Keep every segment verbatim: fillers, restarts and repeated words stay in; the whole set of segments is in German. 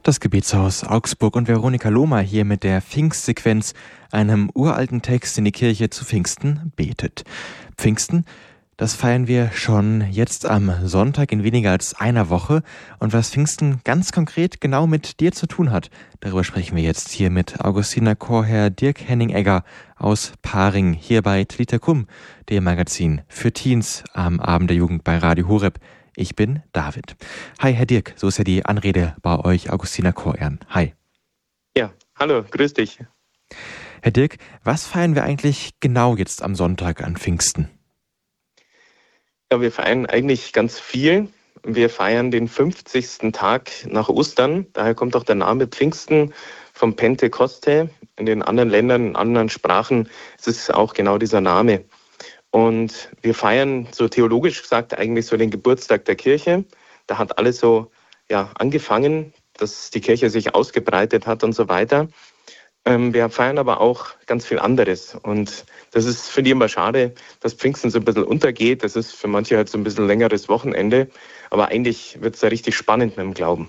Das Gebetshaus Augsburg und Veronika Lohmer hier mit der Pfingstsequenz, einem uralten Text, den die Kirche zu Pfingsten betet. Pfingsten, das feiern wir schon jetzt am Sonntag in weniger als einer Woche. Und was Pfingsten ganz konkret genau mit dir zu tun hat, darüber sprechen wir jetzt hier mit Augustiner Chorherr Dirk Henning-Egger aus Paring, hier bei Talita Kum, dem Magazin für Teens am Abend der Jugend bei Radio Horeb. Ich bin David. Hi, Herr Dirk, so ist ja die Anrede bei euch, Augustiner Chorherren. Hi. Ja, hallo, grüß dich. Herr Dirk, was feiern wir eigentlich genau jetzt am Sonntag an Pfingsten? Ja, wir feiern eigentlich ganz viel. Wir feiern den fünfzigsten Tag nach Ostern. Daher kommt auch der Name Pfingsten vom Pentekoste. In den anderen Ländern, in anderen Sprachen ist es auch genau dieser Name. Und wir feiern, so theologisch gesagt, eigentlich so den Geburtstag der Kirche. Da hat alles so ja, angefangen, dass die Kirche sich ausgebreitet hat und so weiter. Ähm, wir feiern aber auch ganz viel anderes. Und das ist, finde ich, immer schade, dass Pfingsten so ein bisschen untergeht. Das ist für manche halt so ein bisschen längeres Wochenende. Aber eigentlich wird es da richtig spannend mit dem Glauben.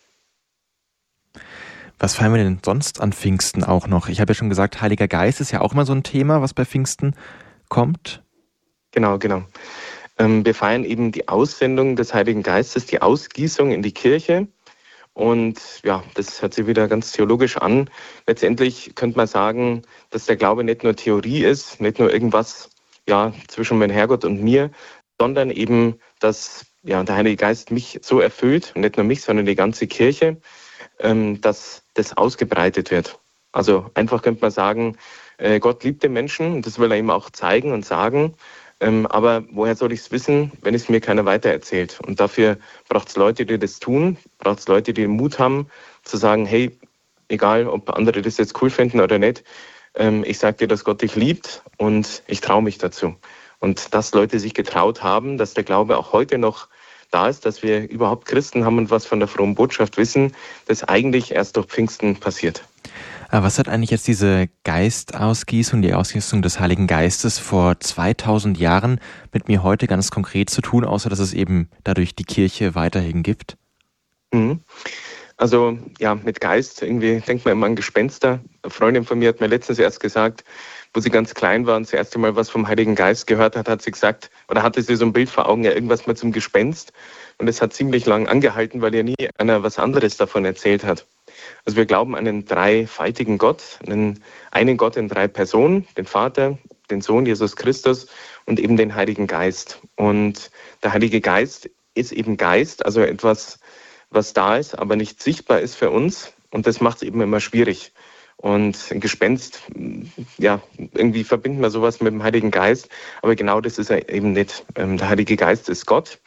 Was feiern wir denn sonst an Pfingsten auch noch? Ich habe ja schon gesagt, Heiliger Geist ist ja auch mal so ein Thema, was bei Pfingsten kommt. Genau, genau. Ähm, wir feiern eben die Aussendung des Heiligen Geistes, die Ausgießung in die Kirche. Und ja, das hört sich wieder ganz theologisch an. Letztendlich könnte man sagen, dass der Glaube nicht nur Theorie ist, nicht nur irgendwas ja, zwischen meinem Herrgott und mir, sondern eben, dass ja, der Heilige Geist mich so erfüllt, und nicht nur mich, sondern die ganze Kirche, ähm, dass das ausgebreitet wird. Also einfach könnte man sagen, äh, Gott liebt den Menschen, und das will er ihm auch zeigen und sagen. Ähm, aber woher soll ich es wissen, wenn es mir keiner weitererzählt? Und dafür braucht es Leute, die das tun, braucht es Leute, die den Mut haben, zu sagen, hey, egal, ob andere das jetzt cool finden oder nicht, ähm, ich sage dir, dass Gott dich liebt und ich traue mich dazu. Und dass Leute sich getraut haben, dass der Glaube auch heute noch da ist, dass wir überhaupt Christen haben und was von der frommen Botschaft wissen, das eigentlich erst durch Pfingsten passiert. Aber was hat eigentlich jetzt diese Geistausgießung, die Ausgießung des Heiligen Geistes vor zweitausend Jahren mit mir heute ganz konkret zu tun, außer dass es eben dadurch die Kirche weiterhin gibt? Mhm. Also ja, mit Geist, irgendwie denkt man immer an Gespenster. Eine Freundin von mir hat mir letztens erst gesagt, wo sie ganz klein war und das erste Mal was vom Heiligen Geist gehört hat, hat sie gesagt, oder hatte sie so ein Bild vor Augen, ja, irgendwas mal zum Gespenst. Und es hat ziemlich lang angehalten, weil ihr nie einer was anderes davon erzählt hat. Also wir glauben an einen dreifaltigen Gott, einen, einen Gott in drei Personen, den Vater, den Sohn Jesus Christus und eben den Heiligen Geist. Und der Heilige Geist ist eben Geist, also etwas, was da ist, aber nicht sichtbar ist für uns. Und das macht es eben immer schwierig. Und ein Gespenst, ja, irgendwie verbinden wir sowas mit dem Heiligen Geist, aber genau das ist er eben nicht. Der Heilige Geist ist Gott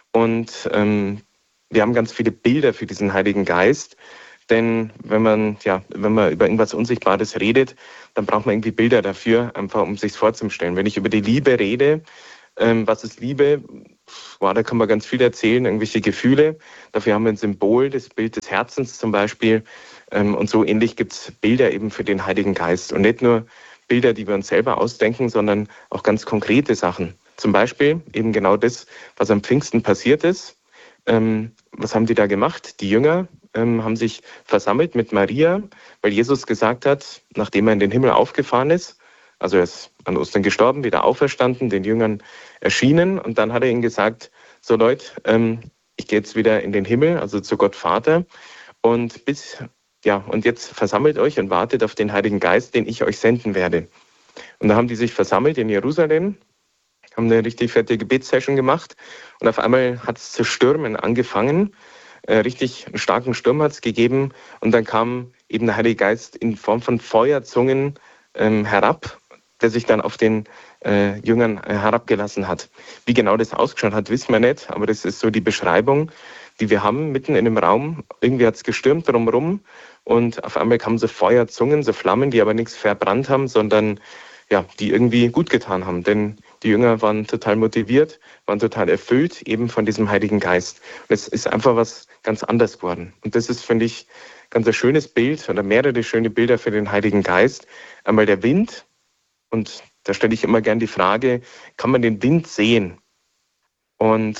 und ähm, wir haben ganz viele Bilder für diesen Heiligen Geist. Denn wenn man, ja, wenn man über irgendwas Unsichtbares redet, dann braucht man irgendwie Bilder dafür, einfach um sich vorzustellen. Wenn ich über die Liebe rede, ähm, was ist Liebe? Wow, da kann man ganz viel erzählen, irgendwelche Gefühle. Dafür haben wir ein Symbol, das Bild des Herzens zum Beispiel. Ähm, und so ähnlich gibt es Bilder eben für den Heiligen Geist. Und nicht nur Bilder, die wir uns selber ausdenken, sondern auch ganz konkrete Sachen. Zum Beispiel eben genau das, was am Pfingsten passiert ist. Ähm, was haben die da gemacht? Die Jünger ähm, haben sich versammelt mit Maria, weil Jesus gesagt hat, nachdem er in den Himmel aufgefahren ist, also er ist an Ostern gestorben, wieder auferstanden, den Jüngern erschienen und dann hat er ihnen gesagt, so Leute, ähm, ich gehe jetzt wieder in den Himmel, also zu Gott Vater und bis, ja, und jetzt versammelt euch und wartet auf den Heiligen Geist, den ich euch senden werde. Und da haben die sich versammelt in Jerusalem, haben eine richtig fette Gebetssession gemacht und auf einmal hat es zu stürmen angefangen. Äh, richtig einen starken Sturm hat es gegeben und dann kam eben der Heilige Geist in Form von Feuerzungen ähm, herab, der sich dann auf den äh, Jüngern äh, herabgelassen hat. Wie genau das ausgeschaut hat, wissen wir nicht, aber das ist so die Beschreibung, die wir haben, mitten in dem Raum. Irgendwie hat es gestürmt drumherum und auf einmal kamen so Feuerzungen, so Flammen, die aber nichts verbrannt haben, sondern ja, die irgendwie gut getan haben, denn die Jünger waren total motiviert, waren total erfüllt eben von diesem Heiligen Geist. Und es ist einfach was ganz anderes geworden. Und das ist, finde ich, ganz ein schönes Bild oder mehrere schöne Bilder für den Heiligen Geist. Einmal der Wind. Und da stelle ich immer gern die Frage, kann man den Wind sehen? Und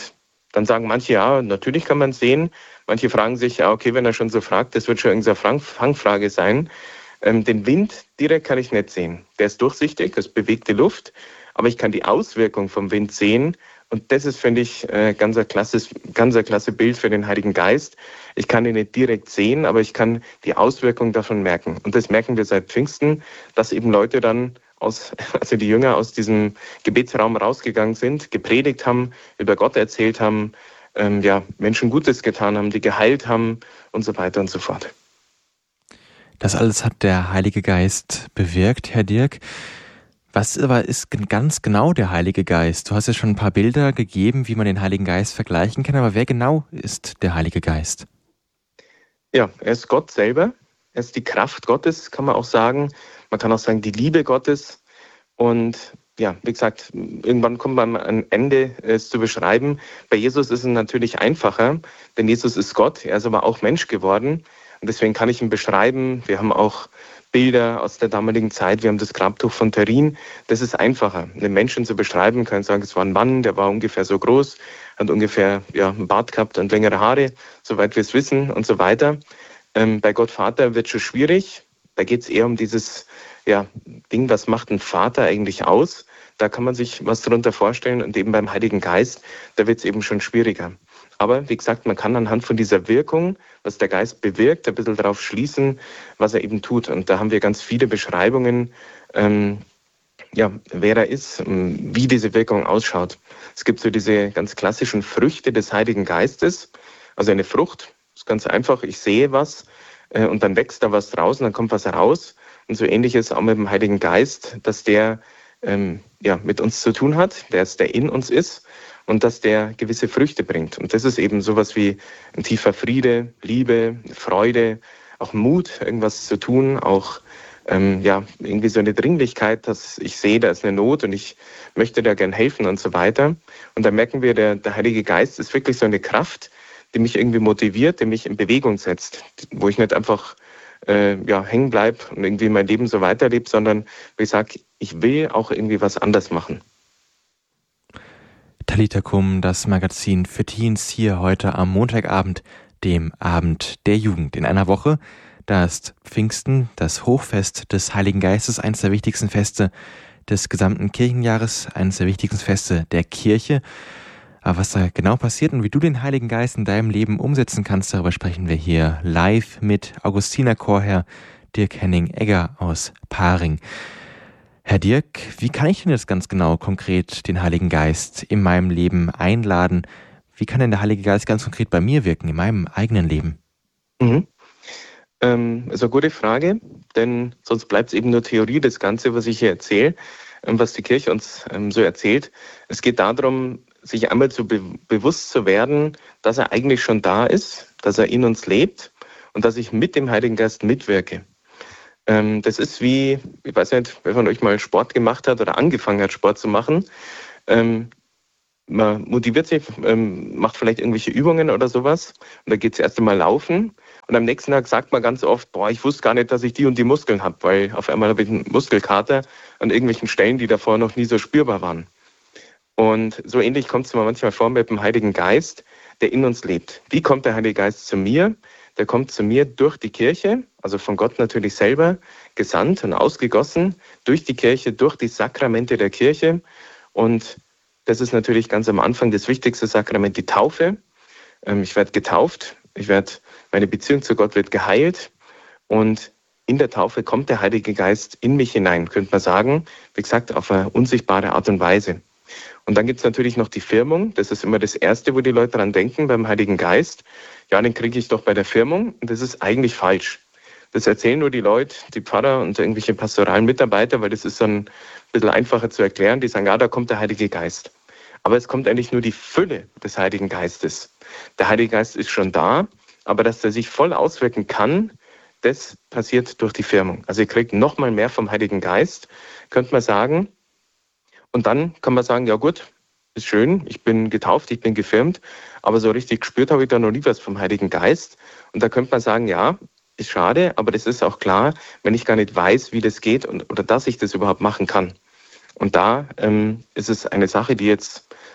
Dann sagen manche, ja, natürlich kann man sehen. Manche fragen sich, ja, okay, wenn er schon so fragt, das wird schon irgendeine Fangfrage sein. Ähm, den Wind direkt kann ich nicht sehen. Der ist durchsichtig, es bewegt die Luft, aber ich kann die Auswirkung vom Wind sehen. Und das ist, finde ich, äh, ganz ein klasses, ganz ein klasse Bild für den Heiligen Geist. Ich kann ihn nicht direkt sehen, aber ich kann die Auswirkung davon merken. Und das merken wir seit Pfingsten, dass eben Leute dann aus, also die Jünger aus diesem Gebetsraum rausgegangen sind, gepredigt haben, über Gott erzählt haben, ähm, ja, Menschen Gutes getan haben, die geheilt haben und so weiter und so fort. Das alles hat der Heilige Geist bewirkt, Herr Dirk. Was aber ist ganz genau der Heilige Geist? Du hast ja schon ein paar Bilder gegeben, wie man den Heiligen Geist vergleichen kann, aber wer genau ist der Heilige Geist? Ja, er ist Gott selber. Er ist die Kraft Gottes, kann man auch sagen. Man kann auch sagen, die Liebe Gottes. Und ja, wie gesagt, irgendwann kommt man an ein Ende, es zu beschreiben. Bei Jesus ist es natürlich einfacher, denn Jesus ist Gott. Er ist aber auch Mensch geworden. Und deswegen kann ich ihn beschreiben. Wir haben auch Bilder aus der damaligen Zeit. Wir haben das Grabtuch von Turin. Das ist einfacher, einen Menschen zu beschreiben. Kann sagen, es war ein Mann, der war ungefähr so groß, hat ungefähr ja, einen Bart gehabt und längere Haare, soweit wir es wissen und so weiter. Ähm, bei Gott Vater wird es schon schwierig. Da geht es eher um dieses ja, Ding, was macht ein Vater eigentlich aus? Da kann man sich was darunter vorstellen. Und eben beim Heiligen Geist, da wird es eben schon schwieriger. Aber wie gesagt, man kann anhand von dieser Wirkung, was der Geist bewirkt, ein bisschen darauf schließen, was er eben tut. Und da haben wir ganz viele Beschreibungen, ähm, ja, wer er ist, wie diese Wirkung ausschaut. Es gibt so diese ganz klassischen Früchte des Heiligen Geistes. Also eine Frucht, ist ganz einfach, ich sehe was äh, und dann wächst da was draußen, dann kommt was raus. Und so ähnlich ist auch mit dem Heiligen Geist, dass der ähm, ja, mit uns zu tun hat, der, ist, der in uns ist. Und dass der gewisse Früchte bringt. Und das ist eben sowas wie ein tiefer Friede, Liebe, Freude, auch Mut, irgendwas zu tun, auch ähm, ja irgendwie so eine Dringlichkeit, dass ich sehe, da ist eine Not und ich möchte da gern helfen und so weiter. Und da merken wir, der, der Heilige Geist ist wirklich so eine Kraft, die mich irgendwie motiviert, die mich in Bewegung setzt, wo ich nicht einfach äh, ja, hängen bleibe und irgendwie mein Leben so weiterlebe, sondern wo ich sage, ich will auch irgendwie was anders machen. Talita Kum, das Magazin für Teens, hier heute am Montagabend, dem Abend der Jugend. In einer Woche, da ist Pfingsten, das Hochfest des Heiligen Geistes, eines der wichtigsten Feste des gesamten Kirchenjahres, eines der wichtigsten Feste der Kirche. Aber was da genau passiert und wie du den Heiligen Geist in deinem Leben umsetzen kannst, darüber sprechen wir hier live mit Augustinerchorherr Dirk Henning-Egger aus Paring. Herr Dirk, wie kann ich denn jetzt ganz genau konkret den Heiligen Geist in meinem Leben einladen? Wie kann denn der Heilige Geist ganz konkret bei mir wirken, in meinem eigenen Leben? Mhm. Ähm, ist eine gute Frage, denn sonst bleibt es eben nur Theorie, das Ganze, was ich hier erzähle, ähm, was die Kirche uns ähm, so erzählt. Es geht darum, sich einmal zu be- bewusst zu werden, dass er eigentlich schon da ist, dass er in uns lebt und dass ich mit dem Heiligen Geist mitwirke. Das ist wie, ich weiß nicht, wer von euch mal Sport gemacht hat oder angefangen hat, Sport zu machen. Ähm, man motiviert sich, ähm, macht vielleicht irgendwelche Übungen oder sowas und da geht es erst einmal laufen und am nächsten Tag sagt man ganz oft, boah, ich wusste gar nicht, dass ich die und die Muskeln habe, weil auf einmal habe ich einen Muskelkater an irgendwelchen Stellen, die davor noch nie so spürbar waren. Und so ähnlich kommt es mir manchmal vor mit dem Heiligen Geist, der in uns lebt. Wie kommt der Heilige Geist zu mir? Der kommt zu mir durch die Kirche, also von Gott natürlich selber, gesandt und ausgegossen, durch die Kirche, durch die Sakramente der Kirche. Und das ist natürlich ganz am Anfang das wichtigste Sakrament, die Taufe. Ich werde getauft, ich werde, meine Beziehung zu Gott wird geheilt. Und in der Taufe kommt der Heilige Geist in mich hinein, könnte man sagen, wie gesagt, auf eine unsichtbare Art und Weise. Und dann gibt es natürlich noch die Firmung. Das ist immer das Erste, wo die Leute dran denken beim Heiligen Geist. Ja, den kriege ich doch bei der Firmung. Und das ist eigentlich falsch. Das erzählen nur die Leute, die Pfarrer und irgendwelche pastoralen Mitarbeiter, weil das ist dann ein bisschen einfacher zu erklären. Die sagen, ja, da kommt der Heilige Geist. Aber es kommt eigentlich nur die Fülle des Heiligen Geistes. Der Heilige Geist ist schon da, aber dass er sich voll auswirken kann, das passiert durch die Firmung. Also ihr kriegt noch mal mehr vom Heiligen Geist, könnte man sagen. Und dann kann man sagen, ja gut, ist schön, ich bin getauft, ich bin gefirmt, aber so richtig gespürt habe ich da noch nie was vom Heiligen Geist. Und da könnte man sagen, ja, ist schade, aber das ist auch klar, wenn ich gar nicht weiß, wie das geht und, oder dass ich das überhaupt machen kann. Und da ähm, ist es eine Sache, die jetzt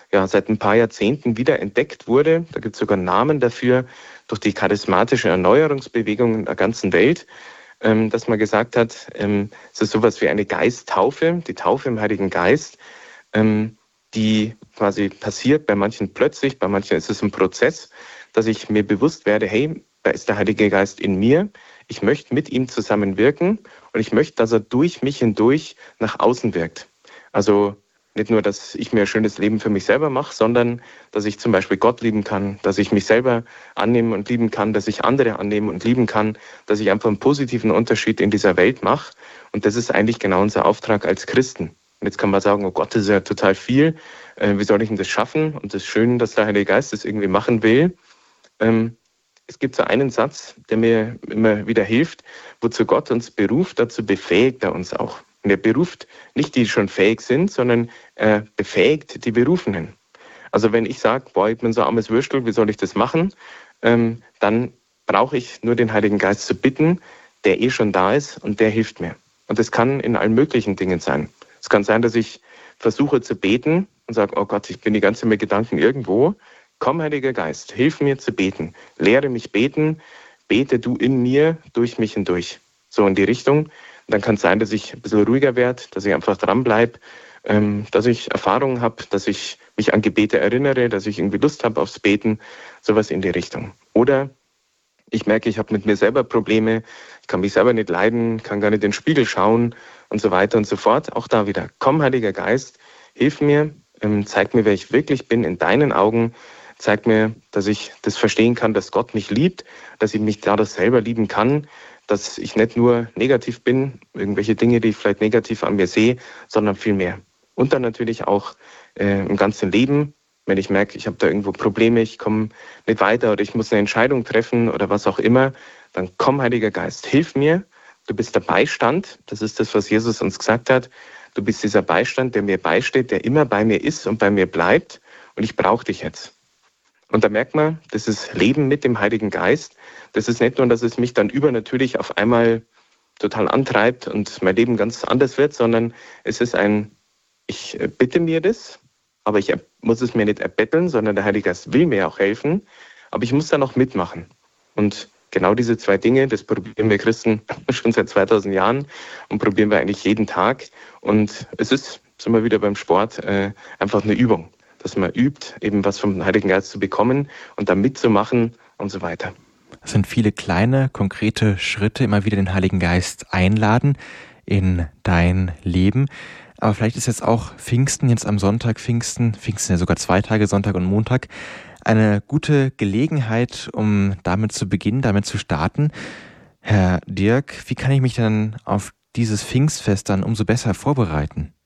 ja seit ein paar Jahrzehnten wieder entdeckt wurde. Da gibt es sogar Namen dafür durch die charismatische Erneuerungsbewegung in der ganzen Welt, ähm, dass man gesagt hat, ähm, es ist sowas wie eine Geisttaufe, die Taufe im Heiligen Geist, ähm, die quasi passiert bei manchen plötzlich, bei manchen ist es ein Prozess, dass ich mir bewusst werde, hey, da ist der Heilige Geist in mir, ich möchte mit ihm zusammenwirken und ich möchte, dass er durch mich hindurch nach außen wirkt. Also nicht nur, dass ich mir ein schönes Leben für mich selber mache, sondern dass ich zum Beispiel Gott lieben kann, dass ich mich selber annehmen und lieben kann, dass ich andere annehmen und lieben kann, dass ich einfach einen positiven Unterschied in dieser Welt mache. Und das ist eigentlich genau unser Auftrag als Christen. Und jetzt kann man sagen, oh Gott, das ist ja total viel. Äh, wie soll ich denn das schaffen? Und es ist schön, dass der Heilige Geist das irgendwie machen will. Ähm, es gibt so einen Satz, der mir immer wieder hilft, wozu Gott uns beruft, dazu befähigt er uns auch. Und er beruft nicht die, die schon fähig sind, sondern er befähigt die Berufenen. Also wenn ich sage, boah, ich bin so ein armes Würstel, wie soll ich das machen? Ähm, dann brauche ich nur den Heiligen Geist zu bitten, der eh schon da ist und der hilft mir. Und das kann in allen möglichen Dingen sein. Es kann sein, dass ich versuche zu beten und sage, oh Gott, ich bin die ganze Zeit mit Gedanken irgendwo. Komm, Heiliger Geist, hilf mir zu beten. Lehre mich beten, bete du in mir, durch mich hindurch. So in die Richtung. Dann kann es sein, dass ich ein bisschen ruhiger werde, dass ich einfach dranbleibe, ähm, dass ich Erfahrungen habe, dass ich mich an Gebete erinnere, dass ich irgendwie Lust habe aufs Beten, sowas in die Richtung. Oder ich merke, ich habe mit mir selber Probleme, ich kann mich selber nicht leiden, kann gar nicht in den Spiegel schauen und so weiter und so fort. Auch da wieder, komm, Heiliger Geist, hilf mir, ähm, zeig mir, wer ich wirklich bin in deinen Augen, zeig mir, dass ich das verstehen kann, dass Gott mich liebt, dass ich mich dadurch selber lieben kann, dass ich nicht nur negativ bin, irgendwelche Dinge, die ich vielleicht negativ an mir sehe, sondern viel mehr. Und dann natürlich auch äh, im ganzen Leben, wenn ich merke, ich habe da irgendwo Probleme, ich komme nicht weiter oder ich muss eine Entscheidung treffen oder was auch immer, dann komm, Heiliger Geist, hilf mir. Du bist der Beistand, das ist das, was Jesus uns gesagt hat. Du bist dieser Beistand, der mir beisteht, der immer bei mir ist und bei mir bleibt und ich brauche dich jetzt. Und da merkt man, das ist Leben mit dem Heiligen Geist. Das ist nicht nur, dass es mich dann übernatürlich auf einmal total antreibt und mein Leben ganz anders wird, sondern es ist ein, ich bitte mir das, aber ich muss es mir nicht erbetteln, sondern der Heilige Geist will mir auch helfen, aber ich muss dann auch mitmachen. Und genau diese zwei Dinge, das probieren wir Christen schon seit zweitausend Jahren und probieren wir eigentlich jeden Tag. Und es ist, sind wir wieder beim Sport, äh, einfach eine Übung, dass man übt, eben was vom Heiligen Geist zu bekommen und dann mitzumachen und so weiter. Es sind viele kleine, konkrete Schritte, immer wieder den Heiligen Geist einladen in dein Leben. Aber vielleicht ist jetzt auch Pfingsten, jetzt am Sonntag Pfingsten, Pfingsten ja sogar zwei Tage, Sonntag und Montag, eine gute Gelegenheit, um damit zu beginnen, damit zu starten. Herr Dirk, wie kann ich mich denn auf dieses Pfingstfest dann umso besser vorbereiten?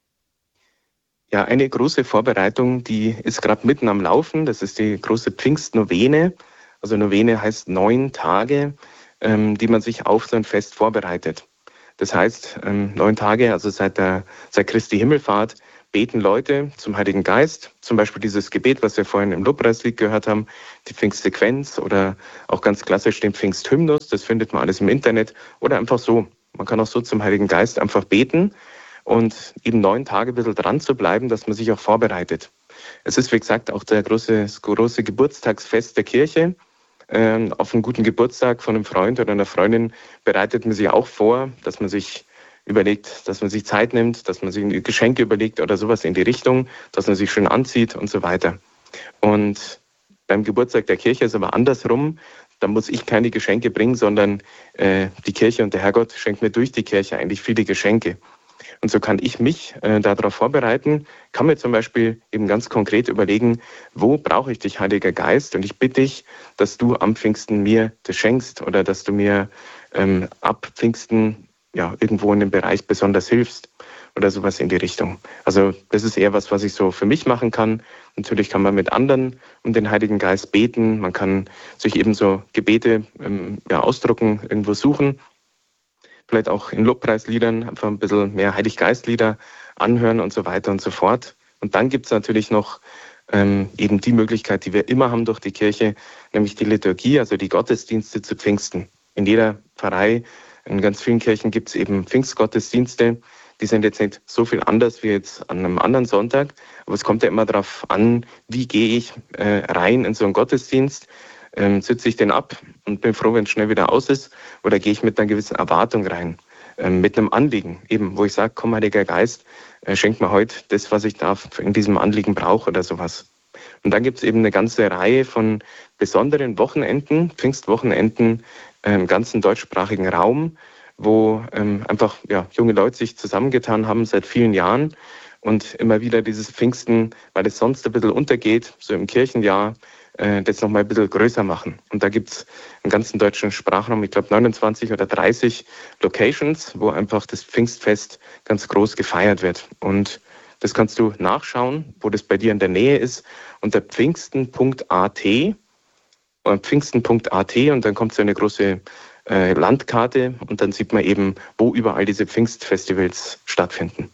Ja, eine große Vorbereitung, die ist gerade mitten am Laufen. Das ist die große Pfingstnovene. Also Novene heißt neun Tage, ähm, die man sich auf so ein Fest vorbereitet. Das heißt, ähm, neun Tage, also seit der seit Christi Himmelfahrt, beten Leute zum Heiligen Geist. Zum Beispiel dieses Gebet, was wir vorhin im Lobpreislied gehört haben, die Pfingstsequenz oder auch ganz klassisch den Pfingsthymnus. Das findet man alles im Internet oder einfach so. Man kann auch so zum Heiligen Geist einfach beten. Und eben neun Tage ein bisschen dran zu bleiben, dass man sich auch vorbereitet. Es ist, wie gesagt, auch der große, das große Geburtstagsfest der Kirche. Ähm, auf einen guten Geburtstag von einem Freund oder einer Freundin bereitet man sich auch vor, dass man sich überlegt, dass man sich Zeit nimmt, dass man sich Geschenke überlegt oder sowas in die Richtung, dass man sich schön anzieht und so weiter. Und beim Geburtstag der Kirche ist aber andersrum. Da muss ich keine Geschenke bringen, sondern äh, die Kirche und der Herrgott schenkt mir durch die Kirche eigentlich viele Geschenke. Und so kann ich mich äh, darauf vorbereiten, kann mir zum Beispiel eben ganz konkret überlegen, wo brauche ich dich, Heiliger Geist? Und ich bitte dich, dass du am Pfingsten mir das schenkst oder dass du mir ähm, ab Pfingsten ja, irgendwo in dem Bereich besonders hilfst oder sowas in die Richtung. Also das ist eher was, was ich so für mich machen kann. Natürlich kann man mit anderen um den Heiligen Geist beten. Man kann sich eben so Gebete ähm, ja, ausdrucken, irgendwo suchen. Vielleicht auch in Lobpreisliedern einfach ein bisschen mehr Heiliggeistlieder anhören und so weiter und so fort. Und dann gibt es natürlich noch ähm, eben die Möglichkeit, die wir immer haben durch die Kirche, nämlich die Liturgie, also die Gottesdienste zu Pfingsten. In jeder Pfarrei, in ganz vielen Kirchen gibt es eben Pfingstgottesdienste, die sind jetzt nicht so viel anders wie jetzt an einem anderen Sonntag, aber es kommt ja immer darauf an, wie gehe ich äh, rein in so einen Gottesdienst, ähm, sitze ich den ab und bin froh, wenn es schnell wieder aus ist, oder gehe ich mit einer gewissen Erwartung rein, ähm, mit einem Anliegen, eben, wo ich sage, komm, Heiliger Geist, äh, schenk mir heute das, was ich da in diesem Anliegen brauche oder sowas. Und dann gibt es eben eine ganze Reihe von besonderen Wochenenden, Pfingstwochenenden äh, im ganzen deutschsprachigen Raum, wo ähm, einfach ja, junge Leute sich zusammengetan haben seit vielen Jahren und immer wieder dieses Pfingsten, weil es sonst ein bisschen untergeht, so im Kirchenjahr, äh, das nochmal ein bisschen größer machen. Und da gibt es im ganzen deutschen Sprachraum, ich glaube neunundzwanzig oder dreißig Locations, wo einfach das Pfingstfest ganz groß gefeiert wird. Und das kannst du nachschauen, wo das bei dir in der Nähe ist, unter pfingsten punkt a t, pfingsten punkt a t, und dann kommt so eine große äh, Landkarte und dann sieht man eben, wo überall diese Pfingstfestivals stattfinden.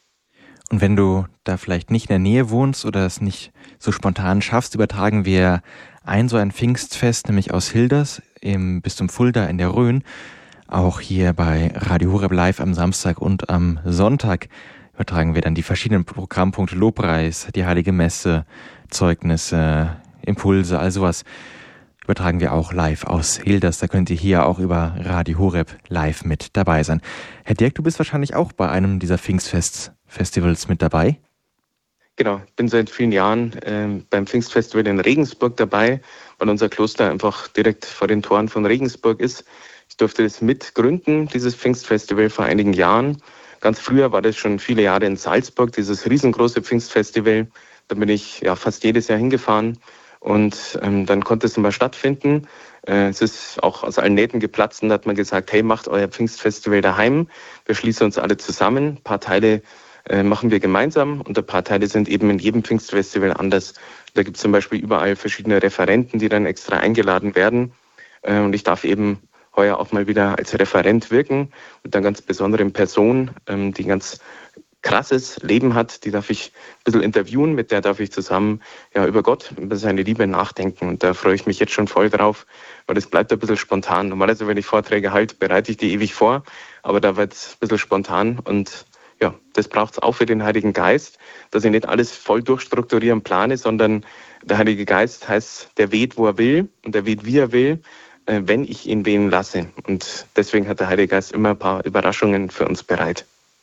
Und wenn du da vielleicht nicht in der Nähe wohnst oder es nicht so spontan schaffst, übertragen wir ein so ein Pfingstfest, nämlich aus Hilders im Bistum Fulda in der Rhön, auch hier bei Radio Horeb Live am Samstag und am Sonntag übertragen wir dann die verschiedenen Programmpunkte, Lobpreis, die Heilige Messe, Zeugnisse, Impulse, all sowas übertragen wir auch live aus Hilders. Da könnt ihr hier auch über Radio Horeb live mit dabei sein. Herr Dirk, du bist wahrscheinlich auch bei einem dieser Pfingstfestivals mit dabei? Genau, ich bin seit vielen Jahren äh, beim Pfingstfestival in Regensburg dabei, weil unser Kloster einfach direkt vor den Toren von Regensburg ist. Ich durfte das mitgründen, dieses Pfingstfestival, vor einigen Jahren. Ganz früher war das schon viele Jahre in Salzburg, dieses riesengroße Pfingstfestival. Da bin ich ja fast jedes Jahr hingefahren. Und ähm, dann konnte es immer stattfinden. Äh, es ist auch aus allen Nähten geplatzt und da hat man gesagt, hey, macht euer Pfingstfestival daheim. Wir schließen uns alle zusammen. Ein paar Teile äh, machen wir gemeinsam und ein paar Teile sind eben in jedem Pfingstfestival anders. Da gibt es zum Beispiel überall verschiedene Referenten, die dann extra eingeladen werden. Äh, und ich darf eben heuer auch mal wieder als Referent wirken mit einer ganz besonderen Person, ähm, die ganz krasses Leben hat, die darf ich ein bisschen interviewen, mit der darf ich zusammen ja über Gott, über seine Liebe nachdenken. Und da freue ich mich jetzt schon voll drauf, weil das bleibt ein bisschen spontan. Normalerweise, wenn ich Vorträge halte, bereite ich die ewig vor, aber da wird es ein bisschen spontan. Und ja, das braucht es auch für den Heiligen Geist, dass ich nicht alles voll durchstrukturieren plane, sondern der Heilige Geist heißt, der weht, wo er will und der weht, wie er will, wenn ich ihn wehen lasse. Und deswegen hat der Heilige Geist immer ein paar Überraschungen für uns bereit.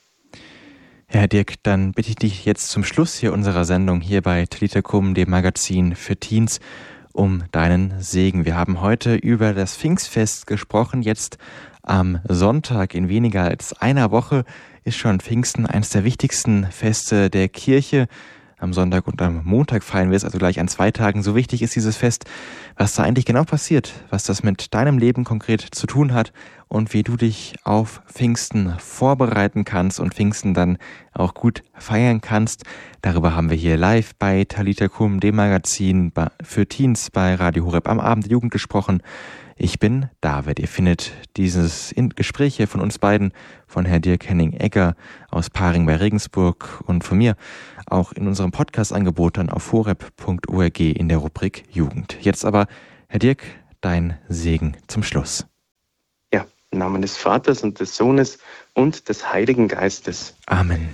Herr Dirk, dann bitte ich dich jetzt zum Schluss hier unserer Sendung hier bei Talita Kum, dem Magazin für Teens, um deinen Segen. Wir haben heute über das Pfingstfest gesprochen. Jetzt am Sonntag in weniger als einer Woche ist schon Pfingsten, eines der wichtigsten Feste der Kirche. Am Sonntag und am Montag feiern wir es, also gleich an zwei Tagen. So wichtig ist dieses Fest, was da eigentlich genau passiert, was das mit deinem Leben konkret zu tun hat und wie du dich auf Pfingsten vorbereiten kannst und Pfingsten dann auch gut feiern kannst. Darüber haben wir hier live bei Talita Kum, dem Magazin für Teens bei Radio Horeb am Abend der Jugend gesprochen. Ich bin David. Ihr findet dieses Gespräch hier von uns beiden, von Herrn Dirk Henning-Egger aus Paring bei Regensburg und von mir auch in unserem Podcast-Angebot dann auf horeb punkt org in der Rubrik Jugend. Jetzt aber, Herr Dirk, dein Segen zum Schluss. Ja, im Namen des Vaters und des Sohnes und des Heiligen Geistes. Amen.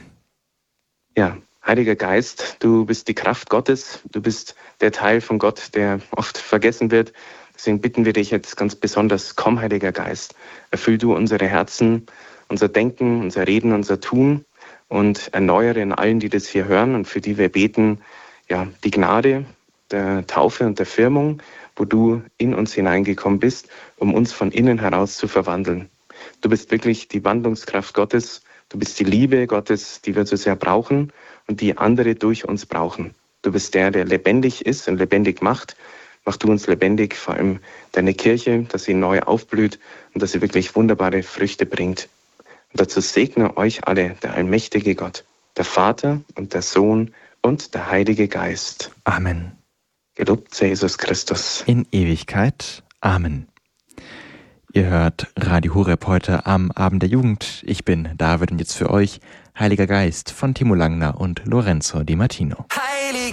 Ja, Heiliger Geist, du bist die Kraft Gottes, du bist der Teil von Gott, der oft vergessen wird. Deswegen bitten wir dich jetzt ganz besonders, komm, Heiliger Geist, erfüll du unsere Herzen, unser Denken, unser Reden, unser Tun und erneuere in allen, die das hier hören und für die wir beten, ja, die Gnade der Taufe und der Firmung, wo du in uns hineingekommen bist, um uns von innen heraus zu verwandeln. Du bist wirklich die Wandlungskraft Gottes, du bist die Liebe Gottes, die wir so sehr brauchen und die andere durch uns brauchen. Du bist der, der lebendig ist und lebendig macht. Mach du uns lebendig, vor allem deine Kirche, dass sie neu aufblüht und dass sie wirklich wunderbare Früchte bringt. Und dazu segne euch alle der allmächtige Gott, der Vater und der Sohn und der Heilige Geist. Amen. Gelobt sei Jesus Christus. In Ewigkeit. Amen. Ihr hört Radio Horeb heute am Abend der Jugend. Ich bin David und jetzt für euch Heiliger Geist von Timo Langner und Lorenzo Di Martino.